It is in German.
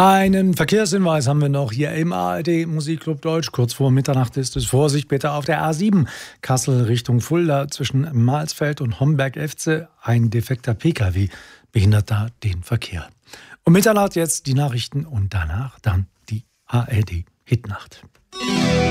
Einen Verkehrshinweis haben wir noch hier im ARD Musikclub Deutsch. Kurz vor Mitternacht ist es. Vorsicht bitte auf der A7 Kassel Richtung Fulda zwischen Marsfeld und Homberg-Efze. Ein defekter Pkw behindert da den Verkehr. Um Mitternacht jetzt die Nachrichten und danach dann die ARD Hitnacht.